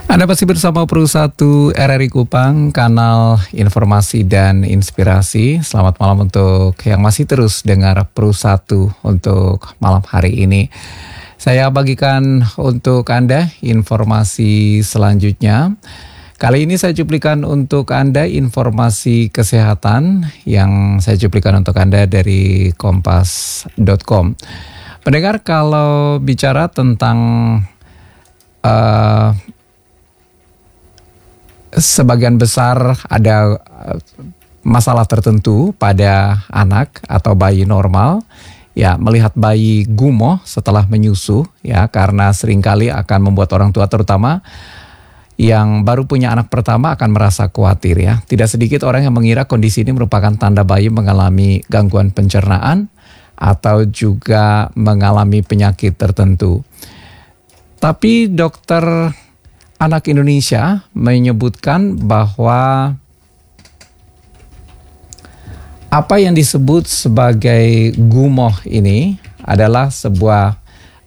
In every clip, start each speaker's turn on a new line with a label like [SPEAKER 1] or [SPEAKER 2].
[SPEAKER 1] Anda masih bersama Pro 1 RRI Kupang, kanal informasi dan inspirasi. Selamat malam untuk yang masih terus dengar Pro 1 untuk malam hari ini. Saya bagikan untuk Anda informasi selanjutnya. Kali ini saya cuplikan untuk Anda informasi kesehatan yang saya cuplikan untuk Anda dari kompas.com. Pendengar, kalau bicara tentang sebagian besar ada masalah tertentu pada anak atau bayi normal, ya, melihat bayi gumoh setelah menyusu, ya, karena seringkali akan membuat orang tua terutama yang baru punya anak pertama akan merasa khawatir, ya. Tidak sedikit orang yang mengira kondisi ini merupakan tanda bayi mengalami gangguan pencernaan atau juga mengalami penyakit tertentu. Tapi dokter anak Indonesia menyebutkan bahwa apa yang disebut sebagai gumoh ini adalah sebuah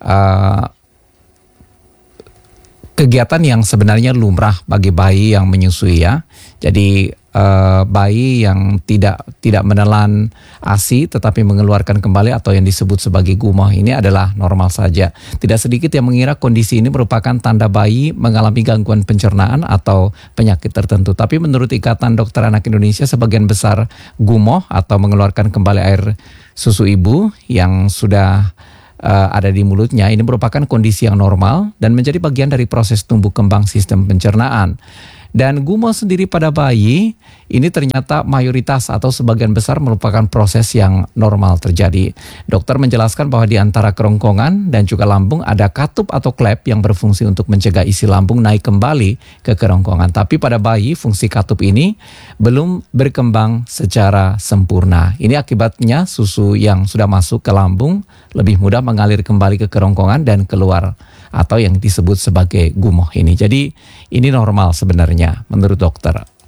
[SPEAKER 1] kegiatan yang sebenarnya lumrah bagi bayi yang menyusui, ya. Jadi bayi yang tidak menelan ASI tetapi mengeluarkan kembali atau yang disebut sebagai gumoh ini adalah normal saja. Tidak sedikit yang mengira kondisi ini merupakan tanda bayi mengalami gangguan pencernaan atau penyakit tertentu. Tapi menurut Ikatan Dokter Anak Indonesia, sebagian besar gumoh atau mengeluarkan kembali air susu ibu yang sudah ada di mulutnya ini merupakan kondisi yang normal dan menjadi bagian dari proses tumbuh kembang sistem pencernaan. Dan gumoh sendiri pada bayi ini ternyata mayoritas atau sebagian besar merupakan proses yang normal terjadi. Dokter menjelaskan bahwa di antara kerongkongan dan juga lambung ada katup atau klep yang berfungsi untuk mencegah isi lambung naik kembali ke kerongkongan. Tapi pada bayi fungsi katup ini belum berkembang secara sempurna. Ini akibatnya susu yang sudah masuk ke lambung lebih mudah mengalir kembali ke kerongkongan dan keluar, atau yang disebut sebagai gumoh ini. Jadi ini normal sebenarnya menurut dokter.